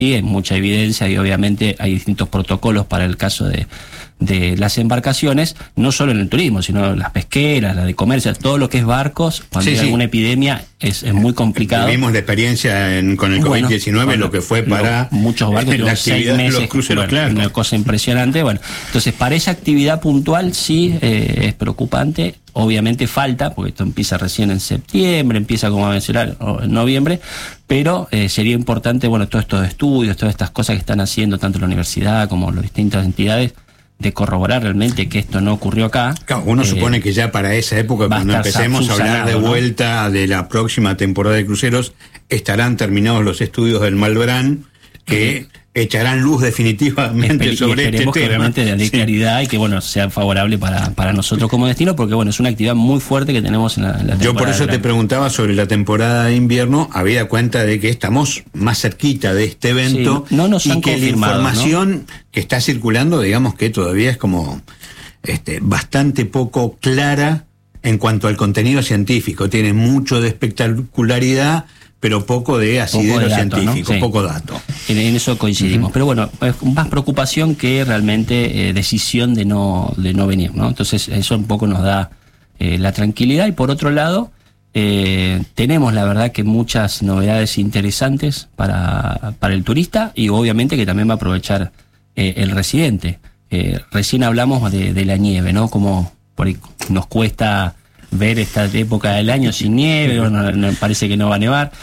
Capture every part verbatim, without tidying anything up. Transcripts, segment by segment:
y hay mucha evidencia y obviamente hay distintos protocolos para el caso de, de las embarcaciones, no solo en el turismo, sino las pesqueras, las de comercio, todo lo que es barcos, cuando sí, hay sí. alguna epidemia es, es muy complicado. Vivimos la experiencia en, con el bueno, COVID diecinueve, bueno, lo que fue para lo, muchos barcos la actividad seis meses, de los cruceros, bueno, claro. Una cosa impresionante. Bueno, entonces para esa actividad puntual sí eh, es preocupante. Obviamente falta, porque esto empieza recién en septiembre, empieza como a mencionar en noviembre, pero eh, sería importante, bueno, todos estos estudios, todas estas cosas que están haciendo tanto la universidad como las distintas entidades, de corroborar realmente que esto no ocurrió acá. Claro, uno eh, supone que ya para esa época, cuando empecemos a hablar de vuelta, ¿no?, de la próxima temporada de cruceros, estarán terminados los estudios del Malbrán, que uh-huh. echarán luz definitivamente Esper- sobre este tema. Que obviamente de sí. claridad y que bueno sea favorable para, para nosotros como destino, porque bueno, es una actividad muy fuerte que tenemos en la, en la temporada. Yo por eso te preguntaba sobre la temporada de invierno, habida cuenta de que estamos más cerquita de este evento, sí, no nos y han que la información, ¿no?, que está circulando, digamos que todavía es como este, bastante poco clara en cuanto al contenido científico. Tiene mucho de espectacularidad, pero poco de asidero poco de dato, científico, ¿no? Sí. Poco dato. En, en eso coincidimos. Uh-huh. Pero bueno, es más preocupación que realmente eh, decisión de no de no venir, ¿no? Entonces eso un poco nos da eh, la tranquilidad. Y por otro lado, eh, tenemos la verdad que muchas novedades interesantes para, para el turista y obviamente que también va a aprovechar eh, el residente. Eh, recién hablamos de, de la nieve, ¿no? Como por ahí nos cuesta ver esta época del año sin nieve, no, no, parece que no va a nevar,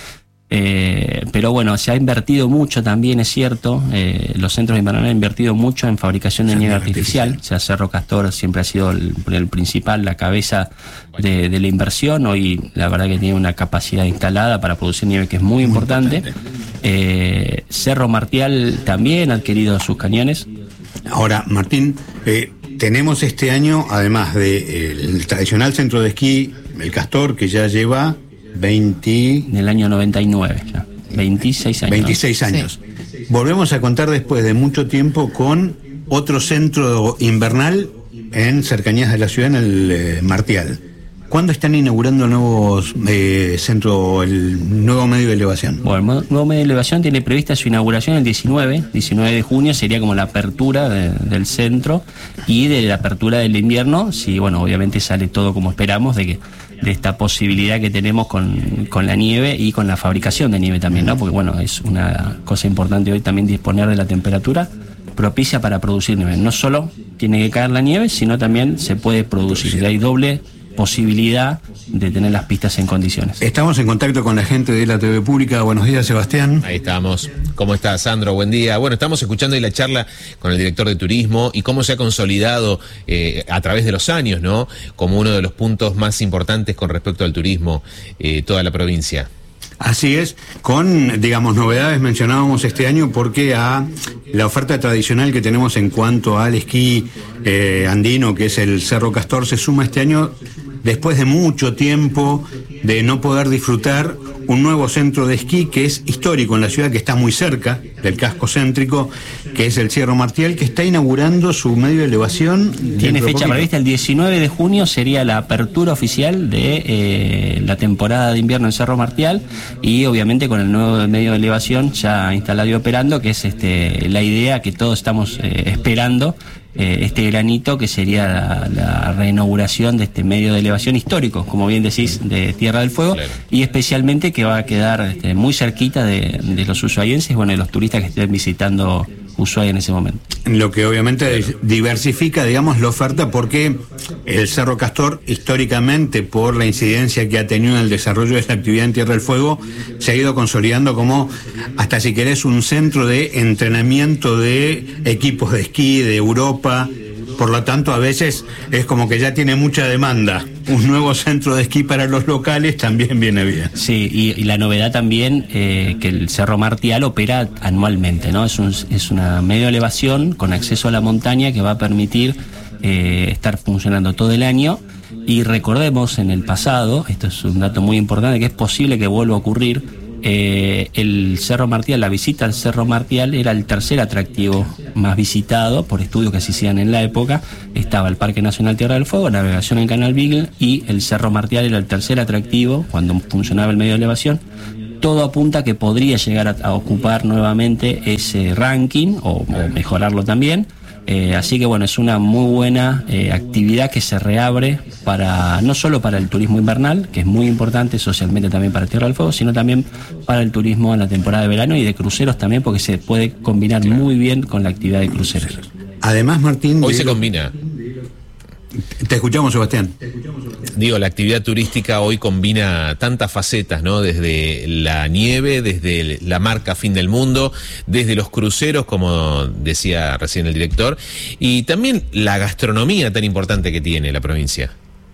eh, pero bueno, se ha invertido mucho también, es cierto, eh, los centros de invernadero han invertido mucho en fabricación de nieve artificial, artificial. O sea, Cerro Castor siempre ha sido el, el principal, la cabeza de, de la inversión, hoy la verdad que tiene una capacidad instalada para producir nieve que es muy, muy importante, importante. Eh, Cerro Martial también ha adquirido sus cañones. Ahora, Martín, eh, tenemos este año, además del tradicional centro de esquí, el Castor, que ya lleva veinte... En el año noventa y nueve, ya. veintiséis años. veintiséis años. Sí. Volvemos a contar después de mucho tiempo con otro centro invernal en cercanías de la ciudad, en el eh, Martial. ¿Cuándo están inaugurando el nuevo eh, centro, el nuevo medio de elevación? Bueno, el nuevo medio de elevación tiene prevista su inauguración el diecinueve de junio, sería como la apertura de, del centro y de la apertura del invierno, si bueno, obviamente sale todo como esperamos, de que de esta posibilidad que tenemos con, con la nieve y con la fabricación de nieve también, ¿no? Porque bueno, es una cosa importante hoy también disponer de la temperatura propicia para producir nieve. No solo tiene que caer la nieve, sino también se puede producir, y hay doble posibilidad de tener las pistas en condiciones. Estamos en contacto con la gente de la T V Pública. Buenos días, Sebastián. Ahí estamos. ¿Cómo estás, Sandro? Buen día. Bueno, estamos escuchando ahí la charla con el director de turismo y cómo se ha consolidado eh, a través de los años, ¿no?, como uno de los puntos más importantes con respecto al turismo, eh, toda la provincia. Así es, con, digamos, novedades mencionábamos este año porque a la oferta tradicional que tenemos en cuanto al esquí eh, andino, que es el Cerro Castor, se suma este año, después de mucho tiempo de no poder disfrutar, un nuevo centro de esquí que es histórico en la ciudad, que está muy cerca del casco céntrico, que es el Cerro Martial, que está inaugurando su medio de elevación. Tiene fecha prevista, el diecinueve de junio sería la apertura oficial de eh, la temporada de invierno en Cerro Martial, y obviamente con el nuevo medio de elevación ya instalado y operando, que es este la idea que todos estamos eh, esperando, eh, este granito que sería la, la reinauguración de este medio de elevación histórico, como bien decís, de Tierra del Fuego, claro. Y especialmente que va a quedar este, muy cerquita de, de los ushuaienses, bueno, de los turistas que estén visitando Ushuaia en ese momento. Lo que obviamente diversifica, digamos, la oferta, porque el Cerro Castor, históricamente, por la incidencia que ha tenido en el desarrollo de esta actividad en Tierra del Fuego, se ha ido consolidando como, hasta si querés, un centro de entrenamiento de equipos de esquí de Europa. Por lo tanto, a veces es como que ya tiene mucha demanda. Un nuevo centro de esquí para los locales también viene bien. Sí, y, y la novedad también, eh, que el Cerro Martial opera anualmente, ¿no? Es, un, es una medio elevación con acceso a la montaña que va a permitir eh, estar funcionando todo el año. Y recordemos, en el pasado, esto es un dato muy importante, que es posible que vuelva a ocurrir, Eh, el Cerro Martial, la visita al Cerro Martial era el tercer atractivo más visitado por estudios que se hacían en la época. Estaba el Parque Nacional Tierra del Fuego, navegación en Canal Beagle, y el Cerro Martial era el tercer atractivo cuando funcionaba el medio de elevación. todo apunta a que podría llegar a, a ocupar nuevamente ese ranking o, o mejorarlo también. Eh, así que bueno, es una muy buena eh, actividad que se reabre para no solo para el turismo invernal, que es muy importante socialmente también para Tierra del Fuego, sino también para el turismo en la temporada de verano y de cruceros también, porque se puede combinar muy bien con la actividad de cruceros. Además, Martín... Hoy se combina. Te escuchamos, Sebastián. Digo, la actividad turística hoy combina tantas facetas, ¿no? Desde la nieve, desde la marca Fin del Mundo, desde los cruceros, como decía recién el director, y también la gastronomía tan importante que tiene la provincia.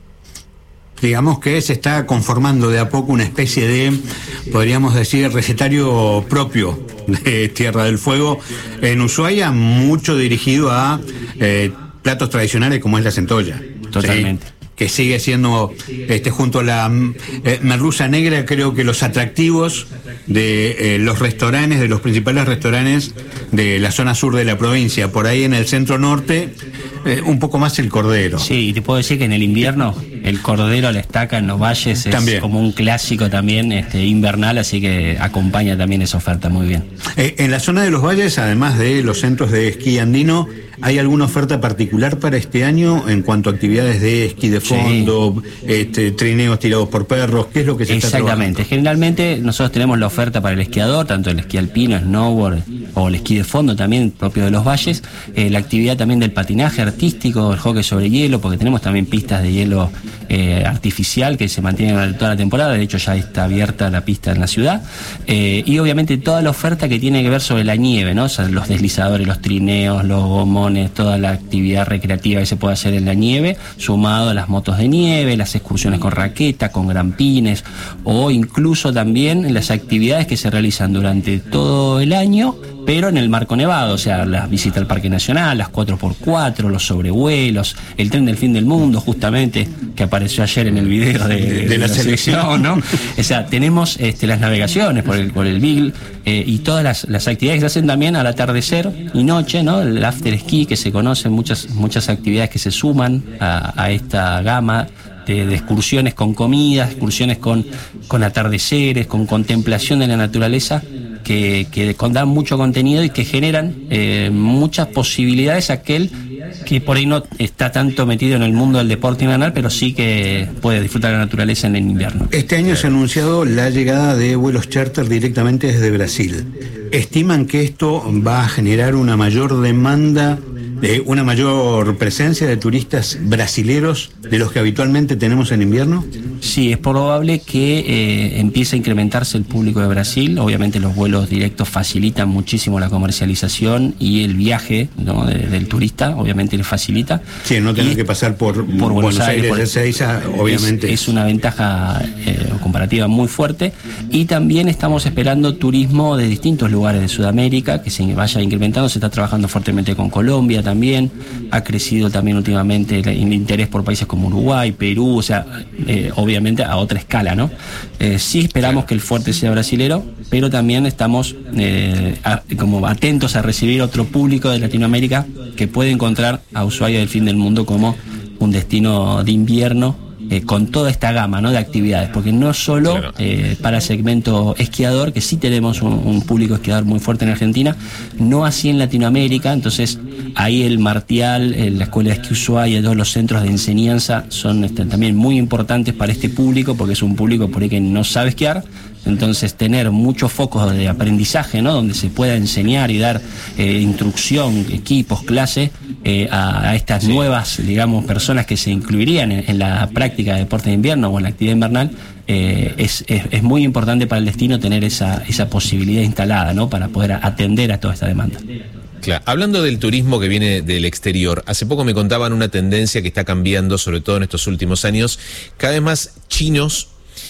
Digamos que se está conformando de a poco una especie de, podríamos decir, recetario propio de Tierra del Fuego en Ushuaia, mucho dirigido a eh, platos tradicionales como es la centolla. Totalmente. ¿Sí? Que sigue siendo, este, junto a la eh, merluza negra, creo que los atractivos de eh, los restaurantes, de los principales restaurantes de la zona sur de la provincia. Por ahí en el centro norte, eh, un poco más el cordero. Sí, y te puedo decir que en el invierno el cordero a la estaca en los valles es también como un clásico también este, invernal, así que acompaña también esa oferta muy bien. Eh, en la zona de los valles, además de los centros de esquí andino, ¿hay alguna oferta particular para este año en cuanto a actividades de esquí de fondo, sí. este, trineos tirados por perros? ¿Qué es lo que se está trabajando? Exactamente. Generalmente nosotros tenemos la oferta para el esquiador, tanto el esquí alpino, snowboard o el esquí de fondo también propio de los valles, eh, la actividad también del patinaje artístico, el hockey sobre hielo, porque tenemos también pistas de hielo eh, artificial que se mantienen toda la temporada. De hecho ya está abierta la pista en la ciudad, eh, y obviamente toda la oferta que tiene que ver sobre la nieve, ¿no? O sea, los deslizadores, los trineos, los gomones, toda la actividad recreativa que se puede hacer en la nieve, sumado a las motos de nieve, las excursiones con raqueta, con grampines, o incluso también las actividades que se realizan durante todo el año, pero en el marco nevado, o sea, las visitas al Parque Nacional, las cuatro por cuatro, los sobrevuelos, el tren del fin del mundo, justamente, que apareció ayer en el video de, de, de la, la selección, ¿no? O sea, tenemos este, las navegaciones por el, por el Beagle, eh, y todas las, las actividades que se hacen también al atardecer y noche, ¿no? El after ski, que se conocen, muchas, muchas actividades que se suman a, a esta gama de, de excursiones con comida, excursiones con, con atardeceres, con contemplación de la naturaleza, que, que dan mucho contenido y que generan eh, muchas posibilidades a aquel que por ahí no está tanto metido en el mundo del deporte invernal, pero sí que puede disfrutar de la naturaleza en el invierno. Este año se ha anunciado la llegada de vuelos charter directamente desde Brasil. ¿Estiman que esto va a generar una mayor demanda, de una mayor presencia de turistas brasileros de los que habitualmente tenemos en invierno? Sí, es probable que eh, empiece a incrementarse el público de Brasil. Obviamente los vuelos directos facilitan muchísimo la comercialización y el viaje, ¿no? de, del turista, obviamente le facilita. Sí, no tener que pasar por, por Buenos, Buenos Aires, Aires por, Ezeiza, obviamente. Es, es una ventaja eh, comparativa muy fuerte, y también estamos esperando turismo de distintos lugares de Sudamérica que se vaya incrementando. Se está trabajando fuertemente con Colombia también, ha crecido también últimamente el, el interés por países como Uruguay, Perú, o sea, eh, obviamente a otra escala, ¿no? Eh, sí esperamos que el fuerte sea brasilero, pero también estamos eh, a, como atentos a recibir otro público de Latinoamérica que puede encontrar a Ushuaia del Fin del Mundo como un destino de invierno, eh, con toda esta gama, ¿no? de actividades, porque no solo claro. eh, para el segmento esquiador, que sí tenemos un, un público esquiador muy fuerte en Argentina, no así en Latinoamérica. Entonces ahí el Martial, eh, la Escuela de Esquí Ushuaia y todos los centros de enseñanza son este, también muy importantes para este público, porque es un público por ahí que no sabe esquiar. Entonces tener muchos focos de aprendizaje, ¿no? donde se pueda enseñar y dar eh, instrucción, equipos, clases eh, a, a estas sí. nuevas, digamos, personas que se incluirían en, en la práctica de deporte de invierno o en la actividad invernal, eh, es, es, es muy importante para el destino tener esa, esa posibilidad instalada, ¿no? para poder atender a toda esta demanda. Claro. Hablando del turismo que viene del exterior, hace poco me contaban una tendencia que está cambiando, sobre todo en estos últimos años, cada vez más chinos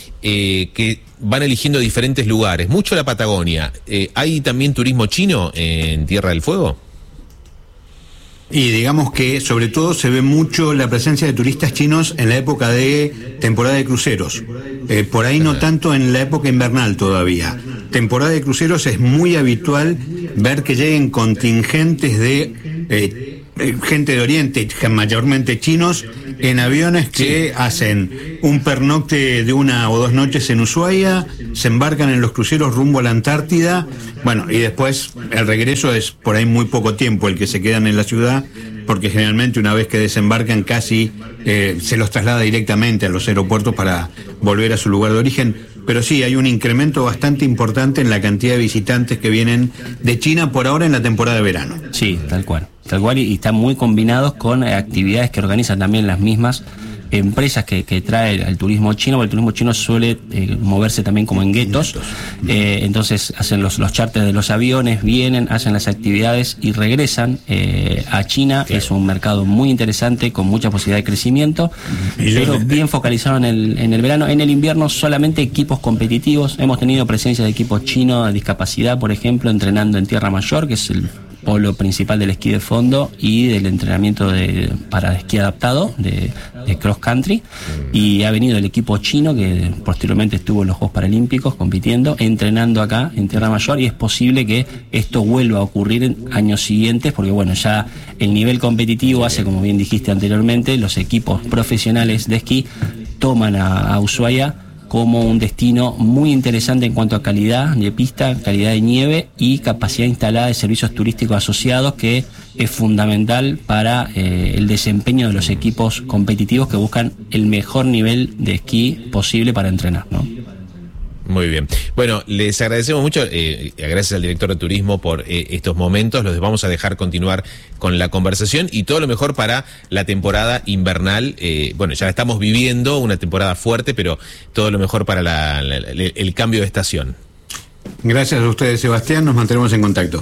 Eh, que van eligiendo diferentes lugares, mucho la Patagonia. Eh, ¿Hay también turismo chino en Tierra del Fuego? Y digamos que sobre todo se ve mucho la presencia de turistas chinos en la época de temporada de cruceros. Eh, por ahí no tanto en la época invernal todavía. Temporada de cruceros es muy habitual ver que lleguen contingentes de... Eh, gente de Oriente, mayormente chinos, en aviones que sí. hacen un pernocte de una o dos noches en Ushuaia, se embarcan en los cruceros rumbo a la Antártida, bueno, y después el regreso es por ahí muy poco tiempo el que se quedan en la ciudad, porque generalmente una vez que desembarcan casi eh, se los traslada directamente a los aeropuertos para volver a su lugar de origen. Pero sí, hay un incremento bastante importante en la cantidad de visitantes que vienen de China por ahora en la temporada de verano. Sí, tal cual, tal cual, y, y están muy combinados con eh, actividades que organizan también las mismas empresas que, que trae el turismo chino, porque el turismo chino suele eh, moverse también como en guetos, eh, entonces hacen los, los charters de los aviones, vienen, hacen las actividades y regresan eh, a China. Claro. Es un mercado muy interesante, con mucha posibilidad de crecimiento, pero bien focalizado en el, en el verano. En el invierno solamente equipos competitivos. Hemos tenido presencia de equipos chinos de discapacidad, por ejemplo, entrenando en Tierra Mayor, que es el polo principal del esquí de fondo y del entrenamiento de, para esquí adaptado de, de cross country, y ha venido el equipo chino que posteriormente estuvo en los Juegos Paralímpicos compitiendo, entrenando acá en Tierra Mayor, y es posible que esto vuelva a ocurrir en años siguientes, porque bueno, ya el nivel competitivo hace, como bien dijiste anteriormente, los equipos profesionales de esquí toman a, a Ushuaia como un destino muy interesante en cuanto a calidad de pista, calidad de nieve y capacidad instalada de servicios turísticos asociados, que es fundamental para eh, el desempeño de los equipos competitivos que buscan el mejor nivel de esquí posible para entrenar, ¿no? Muy bien. Bueno, les agradecemos mucho, eh, gracias al director de turismo por eh, estos momentos. Los vamos a dejar continuar con la conversación y todo lo mejor para la temporada invernal. Eh, bueno, ya estamos viviendo una temporada fuerte, pero todo lo mejor para la, la, la, el cambio de estación. Gracias a ustedes, Sebastián. Nos mantenemos en contacto.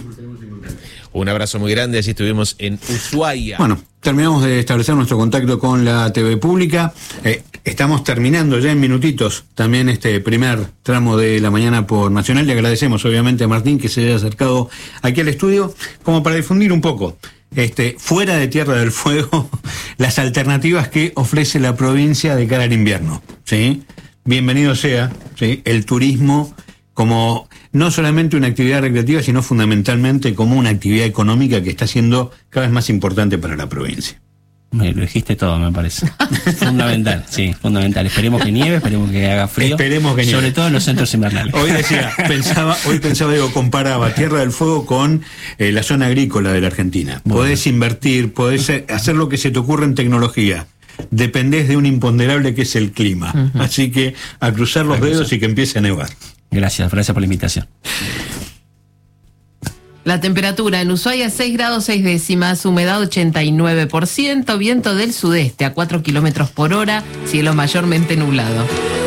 Un abrazo muy grande, allí estuvimos en Ushuaia. Bueno, terminamos de establecer nuestro contacto con la T V pública. Eh, estamos terminando ya en minutitos también este primer tramo de la mañana por Nacional. Le agradecemos obviamente a Martín que se haya acercado aquí al estudio como para difundir un poco, este, fuera de Tierra del Fuego, las alternativas que ofrece la provincia de cara al invierno, ¿sí? Bienvenido sea, ¿sí?, el turismo como no solamente una actividad recreativa, sino fundamentalmente como una actividad económica que está siendo cada vez más importante para la provincia. Me lo dijiste todo, me parece. Fundamental, sí, fundamental. Esperemos que nieve, esperemos que haga frío. Esperemos que nieve. Sobre todo en los centros invernales. Hoy decía, pensaba, hoy pensaba, digo, comparaba Tierra del Fuego con eh, la zona agrícola de la Argentina. Bueno. Podés invertir, podés hacer lo que se te ocurra en tecnología. Dependés de un imponderable que es el clima. Uh-huh. Así que a cruzar los dedos y que empiece a nevar. Gracias, gracias por la invitación. La temperatura en Ushuaia seis grados seis décimas, humedad ochenta y nueve por ciento, viento del sudeste a cuatro kilómetros por hora, cielo mayormente nublado.